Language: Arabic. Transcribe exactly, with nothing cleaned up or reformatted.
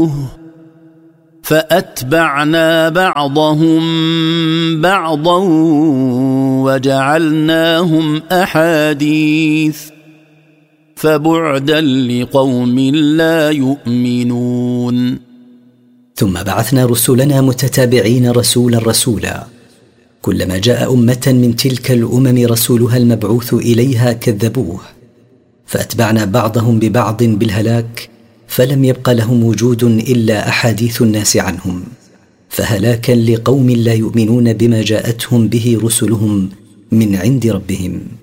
فأتبعنا بعضهم بعضا وجعلناهم أحاديث فبعدا لقوم لا يؤمنون. ثم بعثنا رسلنا متتابعين رسولا رسولا، كلما جاء أمة من تلك الأمم رسولها المبعوث إليها كذبوه، فأتبعنا بعضهم ببعض بالهلاك، فلم يبق لهم وجود إلا أحاديث الناس عنهم، فهلاكا لقوم لا يؤمنون بما جاءتهم به رسلهم من عند ربهم.